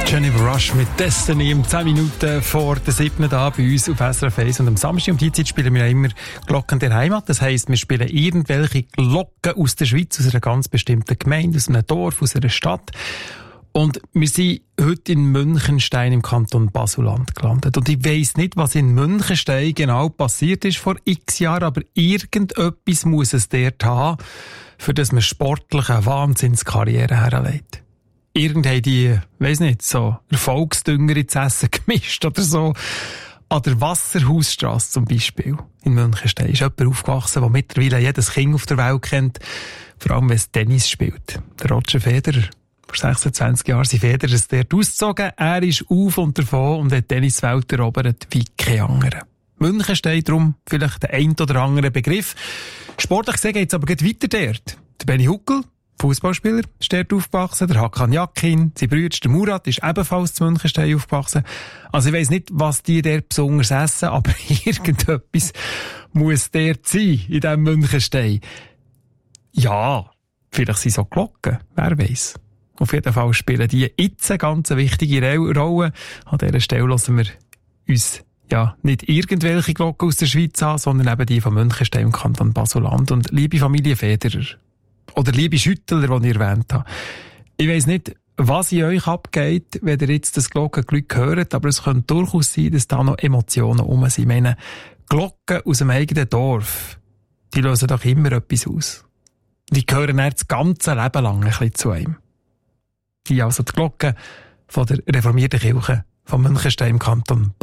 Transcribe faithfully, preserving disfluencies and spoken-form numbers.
Jennifer Rush mit Destiny um zehn Minuten vor der siebten da bei uns auf S R F eins. Und am Samstag um die Zeit spielen wir ja immer Glocken der Heimat. Das heisst, wir spielen irgendwelche Glocken aus der Schweiz, aus einer ganz bestimmten Gemeinde, aus einem Dorf, aus einer Stadt. Und wir sind heute in Münchenstein im Kanton Basel-Land gelandet. Und ich weiss nicht, was in Münchenstein genau passiert ist vor x Jahren, aber irgendetwas muss es dort haben, für das man sportlich eine Wahnsinnskarriere herlegt. Irgendwie die, weiss nicht, so Erfolgsdünger ins Essen gemischt oder so. An der Wasserhausstrasse zum Beispiel in Münchenstein ist jemand aufgewachsen, der mittlerweile jedes Kind auf der Welt kennt, vor allem wenn es Tennis spielt. Der Roger Federer. Vor sechsundzwanzig Jahren sind Federer es dort ausgezogen. Er ist auf und davon und hat Tenniswelt erobert wie kein anderer. Münchenstein darum vielleicht der ein oder andere Begriff. Sportlich gesehen geht es aber gleich weiter dort. Der Benny Huckel, Fußballspieler, ist dort aufgewachsen. Der Hakan Yakin, sein Bruder, der Murat, ist ebenfalls zu Münchenstein aufgewachsen. Also ich weiss nicht, was die dort besonders essen, aber irgendetwas muss dort sein, in diesem Münchenstein. Ja, vielleicht sind so Glocken, wer weiss. Auf jeden Fall spielen die jetzt eine ganz wichtige Rolle. An dieser Stelle hören wir uns ja nicht irgendwelche Glocken aus der Schweiz an, sondern eben die von Münchenstein im Kanton Basel-Land. Und liebe Familie Federer, oder liebe Schüttler, die ich erwähnt habe. Ich weiss nicht, was in euch abgeht, wenn ihr jetzt das Glockenglück hört, aber es könnte durchaus sein, dass da noch Emotionen rum sind. Ich meine, Glocken aus dem eigenen Dorf, die lösen doch immer etwas aus. Die gehören dann das ganze Leben lang ein bisschen zu einem. Die also die Glocken von der reformierten Kirche von Münchenstein im Kanton